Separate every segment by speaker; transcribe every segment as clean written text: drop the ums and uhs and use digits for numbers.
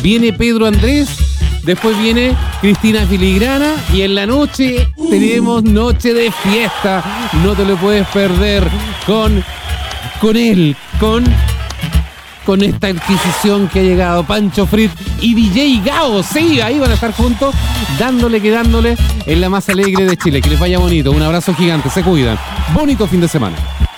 Speaker 1: Viene Pedro Andrés, después viene Cristina Filigrana y en la noche tenemos noche de fiesta. No te lo puedes perder con esta adquisición que ha llegado Pancho Frit y DJ Gao. Sí, ahí van a estar juntos dándole en la más alegre de Chile. Que les vaya bonito, un abrazo gigante, se cuidan. Bonito fin de semana.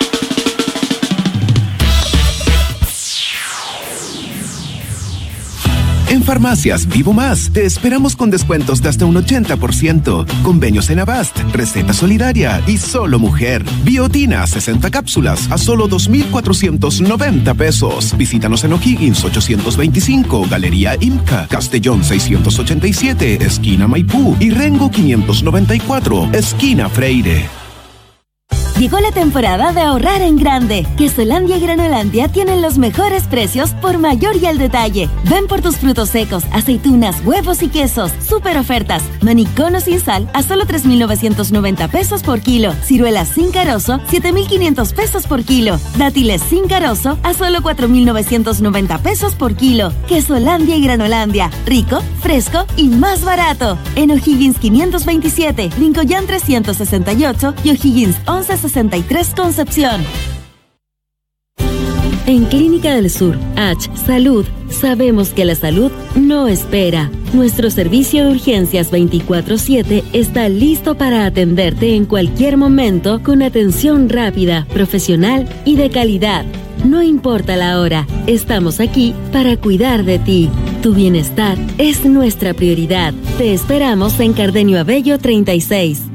Speaker 2: En Farmacias Vivo Más te esperamos con descuentos de hasta un 80%. Convenios en Avast, Receta Solidaria y Solo Mujer. Biotina, 60 cápsulas a solo 2,490 pesos. Visítanos en O'Higgins 825, Galería Imca, Castellón 687, esquina Maipú y Rengo 594, esquina Freire.
Speaker 3: Llegó la temporada de ahorrar en grande. Quesolandia y Granolandia tienen los mejores precios por mayor y al detalle. Ven por tus frutos secos, aceitunas, huevos y quesos. Super ofertas. Manicono sin sal a solo 3,990 pesos por kilo. Ciruelas sin carozo, 7,500 pesos por kilo. Dátiles sin carozo a solo 4,990 pesos por kilo. Quesolandia y Granolandia. Rico, fresco y más barato. En O'Higgins 527, Lincoln 368 y O'Higgins 1163 Concepción. En Clínica del Sur, H Salud, sabemos que la salud no espera. Nuestro servicio de urgencias 24/7 está listo para atenderte en cualquier momento con atención rápida, profesional y de calidad. No importa la hora, estamos aquí para cuidar de ti. Tu bienestar es nuestra prioridad. Te esperamos en Cardenio Abello 36.